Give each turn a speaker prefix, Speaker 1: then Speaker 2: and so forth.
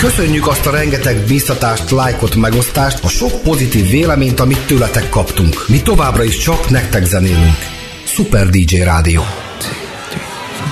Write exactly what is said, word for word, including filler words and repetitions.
Speaker 1: Köszönjük azt a rengeteg bíztatást, lájkot, megosztást, a sok pozitív véleményt, amit tőletek kaptunk. Mi továbbra is csak nektek zenélünk. Szuper dé dzsé Rádió.